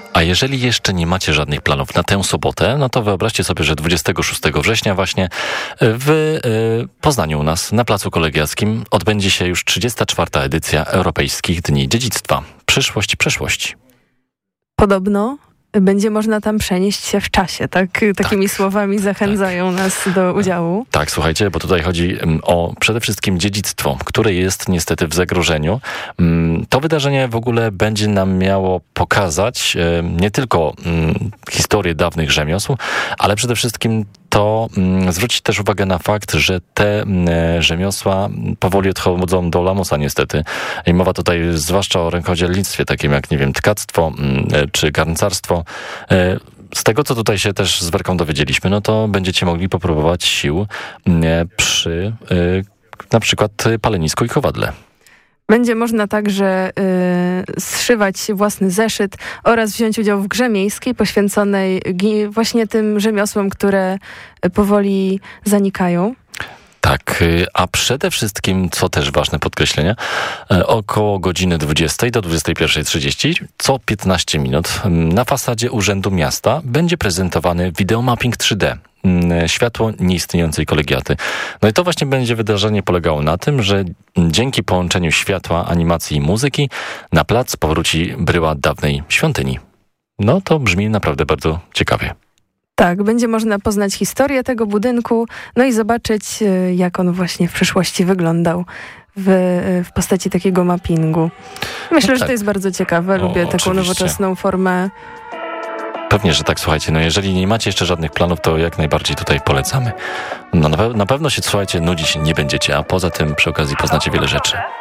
A jeżeli jeszcze nie macie żadnych planów na tę sobotę, no to wyobraźcie sobie, że 26 września właśnie w Poznaniu u nas na Placu Kolegiackim odbędzie się już 34. edycja Europejskich Dni Dziedzictwa. Przyszłość przeszłości. Podobno będzie można tam przenieść się w czasie, tak? Takimi słowami zachęcają nas do udziału. Tak, słuchajcie, bo tutaj chodzi o przede wszystkim dziedzictwo, które jest niestety w zagrożeniu. To wydarzenie w ogóle będzie nam miało pokazać nie tylko historię dawnych rzemiosł, ale przede wszystkim to zwrócić też uwagę na fakt, że te rzemiosła powoli odchodzą do lamusa niestety. I mowa tutaj zwłaszcza o rękodzielnictwie, takim jak, nie wiem, tkactwo czy garncarstwo. Z tego, co tutaj się też z Werką dowiedzieliśmy, no to będziecie mogli popróbować sił przy na przykład palenisku i kowadle. Będzie można także zszywać własny zeszyt oraz wziąć udział w grze miejskiej poświęconej właśnie tym rzemiosłom, które powoli zanikają. Tak, a przede wszystkim, co też ważne podkreślenie, około godziny 20 do 21:30, co 15 minut na fasadzie Urzędu Miasta będzie prezentowany wideomapping 3D. Światło nieistniejącej kolegiaty. No i to właśnie będzie wydarzenie polegało na tym, że dzięki połączeniu światła, animacji i muzyki na plac powróci bryła dawnej świątyni. No to brzmi naprawdę bardzo ciekawie. Tak, będzie można poznać historię tego budynku, no i zobaczyć, jak on właśnie w przyszłości wyglądał w postaci takiego mappingu. Myślę, że to jest bardzo ciekawe. Lubię taką nowoczesną formę. Pewnie, że tak, słuchajcie. No jeżeli nie macie jeszcze żadnych planów, to jak najbardziej tutaj polecamy. No na pewno się, słuchajcie, nudzić nie będziecie, a poza tym przy okazji poznacie wiele rzeczy.